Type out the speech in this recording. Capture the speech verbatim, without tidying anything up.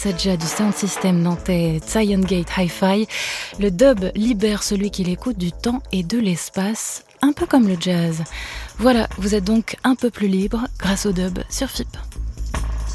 Sadja du sound system nantais Zion Gate Hi-Fi. Le dub libère celui qui l'écoute du temps et de l'espace, un peu comme le jazz. Voilà, vous êtes donc un peu plus libre grâce au dub sur F I P.